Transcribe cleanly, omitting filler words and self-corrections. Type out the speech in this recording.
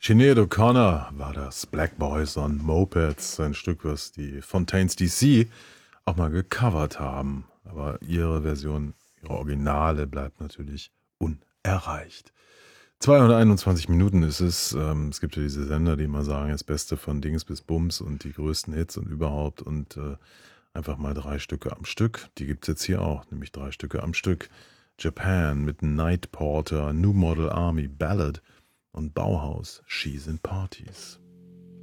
Sinead O'Connor war das, Black Boys on Mopeds, ein Stück, was die Fontaines DC auch mal gecovert haben. Aber ihre Version, ihre Originale bleibt natürlich unerreicht. 221 Minuten ist es. Es gibt ja diese Sender, die immer sagen, das Beste von Dings bis Bums und die größten Hits und überhaupt und einfach mal 3 Stücke am Stück. Die gibt es jetzt hier auch, nämlich 3 Stücke am Stück. Japan mit Night Porter, New Model Army Ballad und Bauhaus, She's in Parties.